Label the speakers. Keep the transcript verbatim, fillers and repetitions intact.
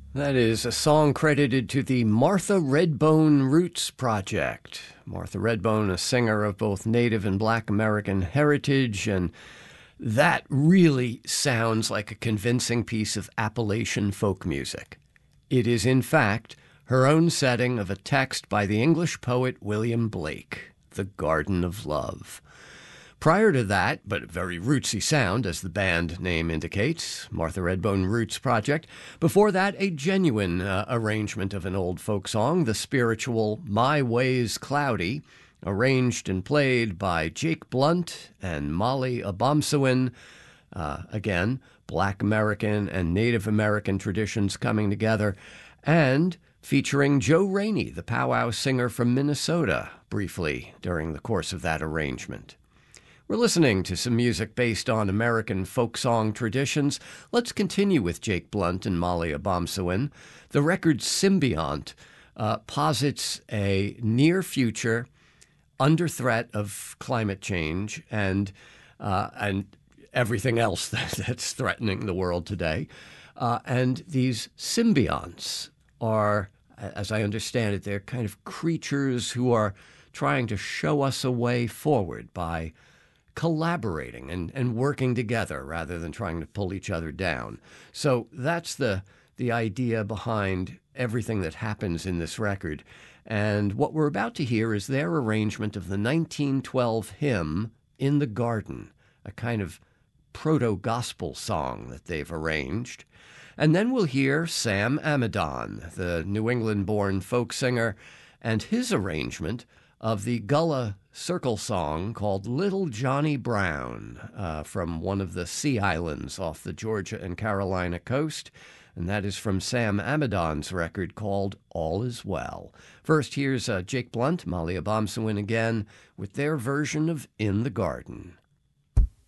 Speaker 1: That is a song credited to the Martha Redbone Roots Project. Martha Redbone, a singer of both Native and Black American heritage, and that really sounds like a convincing piece of Appalachian folk music. It is, in fact, her own setting of a text by the English poet William Blake, The Garden of Love. Prior to that, but very rootsy sound, as the band name indicates, Martha Redbone Roots Project. Before that, a genuine uh, arrangement of an old folk song, the spiritual My Way's Cloudy, arranged and played by Jake Blunt and Molly Abomsawin. Uh, again, Black American and Native American traditions coming together, and featuring Joe Rainey, the powwow singer from Minnesota, briefly during the course of that arrangement. We're listening to some music based on American folk song traditions. Let's continue with Jake Blunt and Molly Abomsawin. The record Symbiont uh, posits a near future under threat of climate change and uh, and everything else that, that's threatening the world today. Uh, and these symbionts are, as I understand it, they're kind of creatures who are trying to show us a way forward by collaborating and, and working together rather than trying to pull each other down. So that's the the idea behind everything that happens in this record. And what we're about to hear is their arrangement of the nineteen twelve hymn In the Garden, a kind of proto-gospel song that they've arranged. And then we'll hear Sam Amidon, the New England-born folk singer, and his arrangement of the Gullah circle song called Little Johnny Brown uh, from one of the Sea Islands off the Georgia and Carolina coast. And that is from Sam Amidon's record called All Is Well. First, here's uh, Jake Blunt, Molly Abomsawin again, with their version of In the Garden.